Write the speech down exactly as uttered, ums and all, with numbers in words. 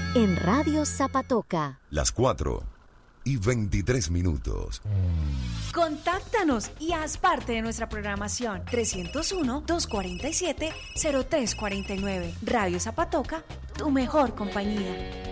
En Radio Zapatoca. Las cuatro y veintitrés minutos. Contáctanos y haz parte de nuestra programación. trescientos uno, doscientos cuarenta y siete, cero tres cuarenta y nueve. Radio Zapatoca, tu mejor compañía.